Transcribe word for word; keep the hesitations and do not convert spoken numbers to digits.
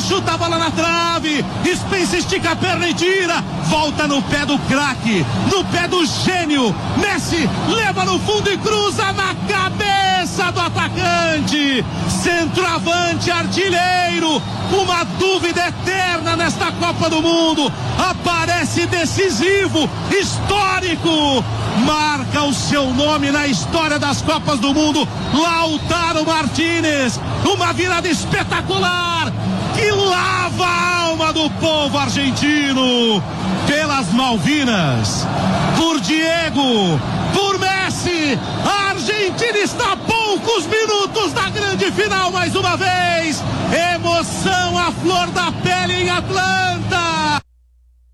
chuta a bola na trave, Spence estica a perna e tira, volta no pé do craque, no pé do gênio, Messi leva no fundo e cruza na cabeça do atacante, centroavante, artilheiro, uma dúvida eterna nesta Copa do Mundo, aparece decisivo, histórico, marca o seu nome na história das Copas do Mundo, Lautaro Martínez, uma virada espetacular, que lava a alma do povo argentino, pelas Malvinas, por Diego, por Messi, a Argentina está a poucos minutos da grande final mais uma vez, emoção à flor da pele em Atlanta.